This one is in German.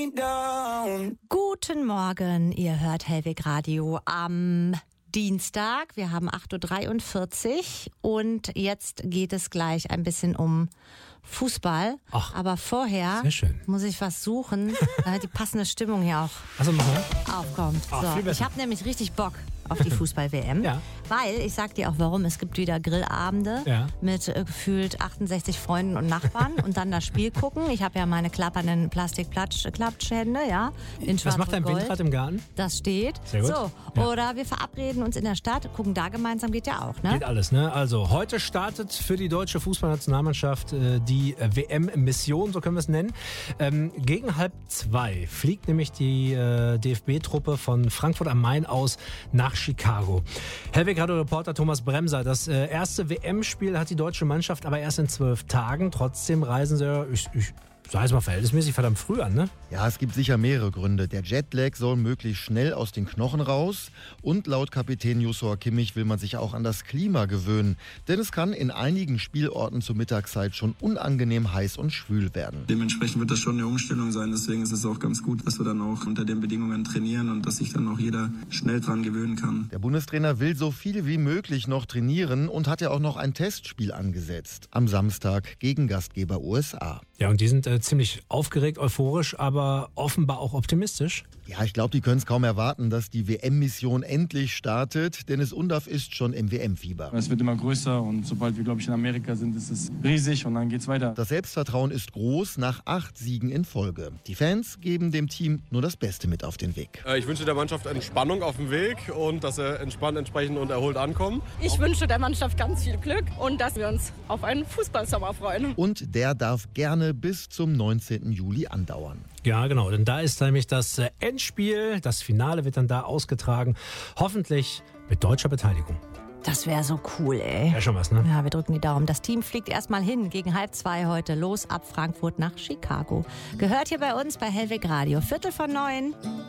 Guten Morgen, ihr hört Hellweg Radio am Dienstag. Wir haben 8.43 Uhr und jetzt geht es gleich ein bisschen um Fußball. Ach, aber vorher muss ich was suchen, damit die passende Stimmung hier auch aufkommt. Ach, So, ich habe nämlich richtig Bock auf die Fußball-WM, weil, ich sag dir auch warum, es gibt wieder Grillabende mit gefühlt 68 Freunden und Nachbarn und dann das Spiel gucken. Ich habe ja meine klappernden Plastikklatschhände, in Schwarz Was macht dein und Gold. Windrad im Garten? Das steht. Sehr gut. So, oder wir verabreden uns in der Stadt, gucken da gemeinsam, geht ja auch, ne? Geht alles, ne? Also, heute startet für die deutsche Fußballnationalmannschaft die WM-Mission, so können wir es nennen. Gegen 1:30 fliegt nämlich die DFB-Truppe von Frankfurt am Main aus nach Chicago. Hellweg-Radio-Reporter Thomas Bremser, das erste WM-Spiel hat die deutsche Mannschaft aber erst in 12 Tagen. Trotzdem reisen sie, ich sag es mal, verhältnismäßig verdammt früh an, ne? Ja, es gibt sicher mehrere Gründe. Der Jetlag soll möglichst schnell aus den Knochen raus. Und laut Kapitän Joshua Kimmich will man sich auch an das Klima gewöhnen. Denn es kann in einigen Spielorten zur Mittagszeit schon unangenehm heiß und schwül werden. Dementsprechend wird das schon eine Umstellung sein. Deswegen ist es auch ganz gut, dass wir dann auch unter den Bedingungen trainieren und dass sich dann auch jeder schnell dran gewöhnen kann. Der Bundestrainer will so viel wie möglich noch trainieren und hat ja auch noch ein Testspiel angesetzt. Am Samstag gegen Gastgeber USA. Ja, und die sind ziemlich aufgeregt, euphorisch, aber offenbar auch optimistisch. Ja, ich glaube, die können es kaum erwarten, dass die WM-Mission endlich startet, denn es UNDAF ist schon im WM-Fieber. Es wird immer größer und sobald wir, glaube ich, in Amerika sind, ist es riesig und dann geht's weiter. Das Selbstvertrauen ist groß nach 8 Siegen in Folge. Die Fans geben dem Team nur das Beste mit auf den Weg. Ich wünsche der Mannschaft Entspannung auf dem Weg und dass sie entspannt, entsprechend und erholt ankommen. Ich wünsche der Mannschaft ganz viel Glück und dass wir uns auf einen Fußballsommer freuen. Und der darf gerne bis zum 19. Juli andauern. Ja, genau, denn da ist nämlich das Endspiel, das Finale wird dann da ausgetragen, hoffentlich mit deutscher Beteiligung. Das wäre so cool, ey. Ja, schon was, ne? Ja, wir drücken die Daumen. Das Team fliegt erstmal hin, gegen 1:30 heute los ab Frankfurt nach Chicago. Gehört hier bei uns bei Hellweg Radio, 8:45.